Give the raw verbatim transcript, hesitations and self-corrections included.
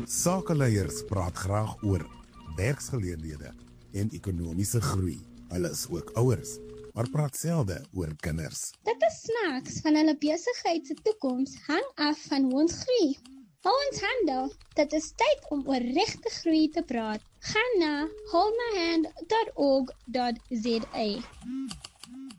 Sakeleiers praat graag oor werksgeleenthede en ekonomiese groei. Hulle is ook ouers, maar praat selde oor kinders. Dit is snaaks, van hulle besigheid se toekoms hang af van hoe ons groei. Hou ons hande, dit is tyd om oor regte groei te praat. Gaan na hold my hand dot org dot za.